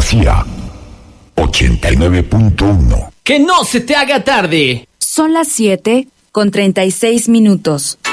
García, 89.1. ¡Que no se te haga tarde! Son las 7:36.